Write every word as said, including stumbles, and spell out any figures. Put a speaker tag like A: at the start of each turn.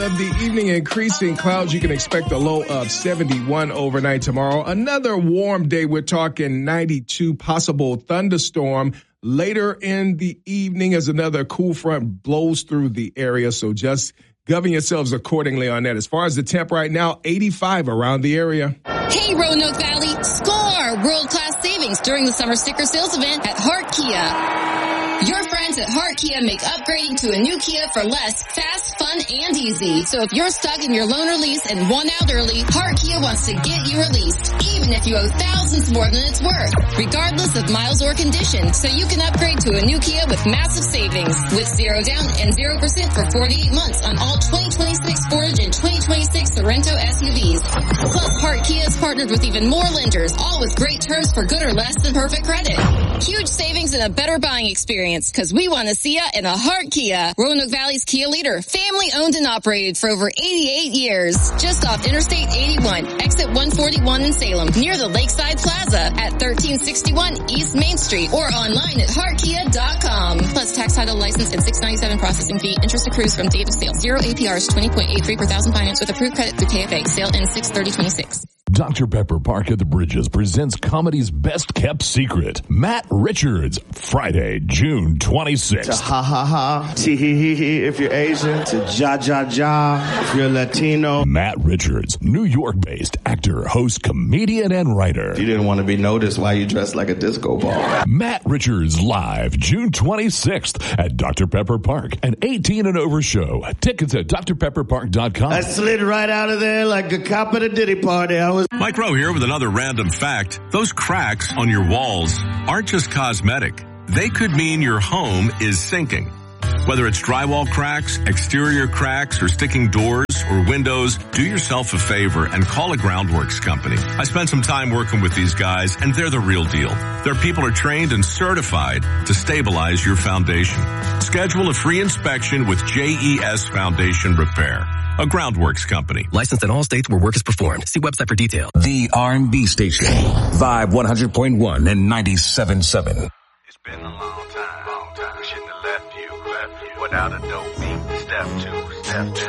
A: Of the evening, increasing clouds. You can expect a low of seventy-one overnight tomorrow. Another warm day. We're talking ninety-two, possible thunderstorm later in the evening as another cool front blows through the area. So just govern yourselves accordingly on that. As far as the temp right now, eighty-five around the area.
B: Hey, Roanoke Valley, score world-class savings during the summer sticker sales event at Hart Kia. Your friends at Hart Kia make upgrading to a new Kia for less fast, fun, and easy. So if you're stuck in your loan or lease and want out early, Hart Kia wants to get you released, even if you owe thousands more than it's worth, regardless of miles or condition. So you can upgrade to a new Kia with massive savings, with zero down and zero percent for forty-eight months on all twenty twenty-six Sportage and twenty twenty-six Sorento S U Vs. Plus, Hart Kia is partnered with even more lenders, all with great terms for good or less than perfect credit. Huge savings and a better buying experience. Because we want to see ya in a Hart Kia. Roanoke Valley's Kia leader, family owned and operated for over eighty-eight years. Just off Interstate eighty-one, exit one forty-one in Salem, near the Lakeside Plaza at thirteen sixty-one East Main Street, or online at hart kia dot com. Plus tax, title, license, and six ninety-seven processing fee. Interest accrues from date of sale. Zero A P Rs, twenty point eight three per thousand finance with approved credit through K F A. Sale ends six thirty twenty-six.
C: Doctor Pepper Park at the Bridges presents comedy's best kept secret. Matt Richards, Friday, June twenty-sixth.
D: To ha ha ha, tee hee hee hee if you're Asian, to ja ja ja if you're Latino.
C: Matt Richards, New York-based actor, host, comedian, and writer.
D: If you didn't want to be noticed, why you dressed like a disco ball?
C: Matt Richards live, June twenty-sixth at Doctor Pepper Park, an eighteen and over show. Tickets at dr pepper park dot com.
D: I slid right out of there like a cop at a Diddy party. I was
E: Mike Rowe here with another random fact. Those cracks on your walls aren't just cosmetic. They could mean your home is sinking. Whether it's drywall cracks, exterior cracks, or sticking doors or windows, do yourself a favor and call a Groundworks company. I spent some time working with these guys, and they're the real deal. Their people are trained and certified to stabilize your foundation. Schedule a free inspection with J E S Foundation Repair, a Groundworks company.
F: Licensed in all states where work is performed. See website for details.
G: The R and B station. Vibe one hundred point one and ninety-seven point seven.
H: It's been a long time, long time. We shouldn't have left you, left you without a dope beat. Step two, step two.